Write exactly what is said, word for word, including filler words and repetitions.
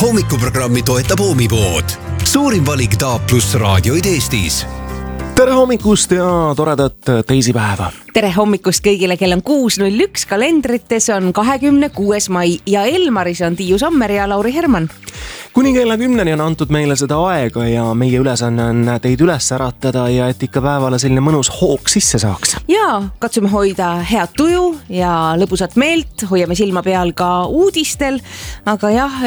hommikuprogrammi toetab Oomipood. Suurim valik Taap pluss raadioid Eestis. Tere hommikust ja toredat teisipäeva. Tere hommikust kõigile, kell on kuus null üks, kalendrites on kahekümne kuues mai ja Elmaris on Tiiu Sommer ja Lauri Herman. Kuni kella kümneni on antud meile seda aega ja meie ülesanne on teid üles äratada ja et ikka päevale selline mõnus hoog sisse saaks. Ja katsume hoida head tuju ja lõbusat meelt, hoiame silma peal ka uudistel, aga jah,